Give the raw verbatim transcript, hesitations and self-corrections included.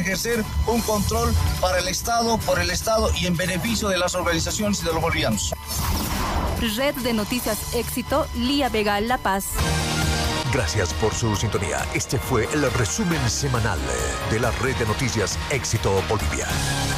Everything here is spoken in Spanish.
ejercer un control para el Estado, por el Estado y en beneficio de las organizaciones y de los bolivianos. Red de Noticias Éxito, Lía Vega, La Paz. Gracias por su sintonía. Este fue el resumen semanal de la Red de Noticias Éxito Bolivia.